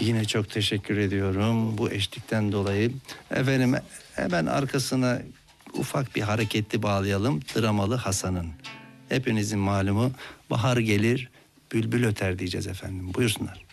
Yine çok teşekkür ediyorum bu eşlikten dolayı. Efendim hemen arkasına ufak bir hareketli bağlayalım. Dramalı Hasan'ın. Hepinizin malumu bahar gelir, bülbül öter diyeceğiz efendim. Buyursunlar.